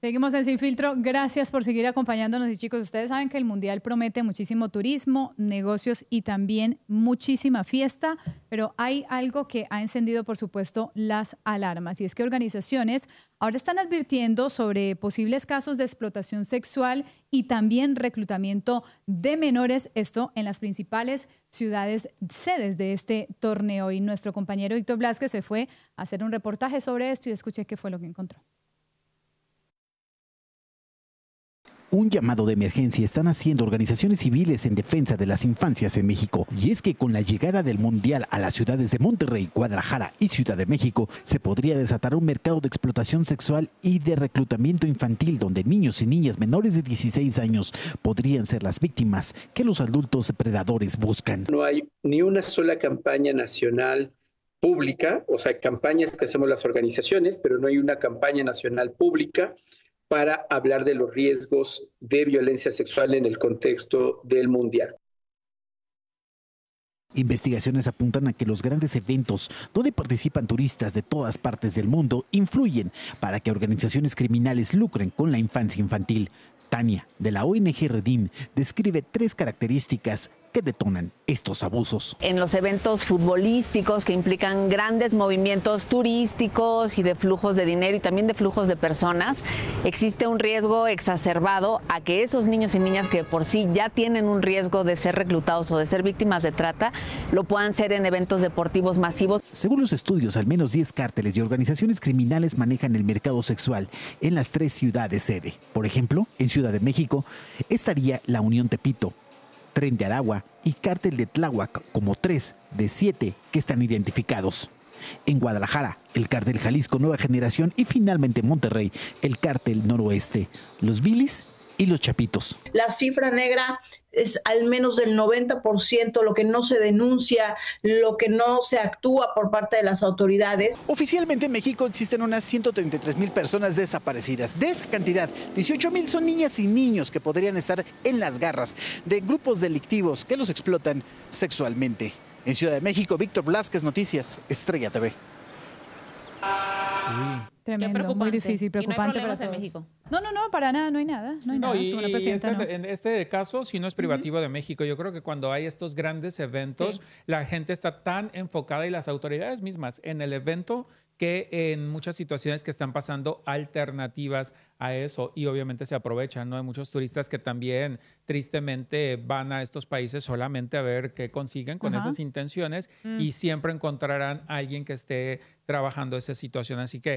Seguimos en Sin Filtro. Gracias por seguir acompañándonos. Y chicos, ustedes saben que el Mundial promete muchísimo turismo, negocios y también muchísima fiesta, pero hay algo que ha encendido, por supuesto, las alarmas. Y es que organizaciones ahora están advirtiendo sobre posibles casos de explotación sexual y también reclutamiento de menores, esto en las principales ciudades sedes de este torneo. Y nuestro compañero Víctor Blasquez se fue a hacer un reportaje sobre esto y escuché qué fue lo que encontró. Un llamado de emergencia están haciendo organizaciones civiles en defensa de las infancias en México. Y es que con la llegada del Mundial a las ciudades de Monterrey, Guadalajara y Ciudad de México, se podría desatar un mercado de explotación sexual y de reclutamiento infantil donde niños y niñas menores de 16 años podrían ser las víctimas que los adultos predadores buscan. No hay ni una sola campaña nacional pública, o sea, campañas que hacemos las organizaciones, pero no hay una campaña nacional pública para hablar de los riesgos de violencia sexual en el contexto del Mundial. Investigaciones apuntan a que los grandes eventos donde participan turistas de todas partes del mundo influyen para que organizaciones criminales lucren con la infancia infantil. Tania, de la ONG Redim, describe 3 características que detonan estos abusos. En los eventos futbolísticos que implican grandes movimientos turísticos y de flujos de dinero y también de flujos de personas, existe un riesgo exacerbado a que esos niños y niñas que por sí ya tienen un riesgo de ser reclutados o de ser víctimas de trata, lo puedan ser en eventos deportivos masivos. Según los estudios, al menos 10 cárteles y organizaciones criminales manejan el mercado sexual en las 3 ciudades sede. Por ejemplo, en Ciudad de México estaría la Unión Tepito, Tren de Aragua y Cártel de Tláhuac como 3 de 7 que están identificados. En Guadalajara, el Cártel Jalisco Nueva Generación y finalmente en Monterrey, el Cártel Noroeste, los Vilis y los Chapitos. La cifra negra es al menos del 90% lo que no se denuncia, lo que no se actúa por parte de las autoridades. Oficialmente en México existen unas 133,000 personas desaparecidas. De esa cantidad, 18,000 son niñas y niños que podrían estar en las garras de grupos delictivos que los explotan sexualmente. En Ciudad de México, Víctor Blasquez, Noticias, Estrella TV. Tremendo, muy difícil, preocupante para todos. En México. No, para nada, no hay nada, señora presidenta. En este caso, si no es privativo de México, yo creo que cuando hay estos grandes eventos, la gente está tan enfocada y las autoridades mismas en el evento que en muchas situaciones que están pasando alternativas a eso y obviamente se aprovechan, ¿no? Hay muchos turistas que también tristemente van a estos países solamente a ver qué consiguen con esas intenciones y siempre encontrarán a alguien que esté trabajando esa situación. Así que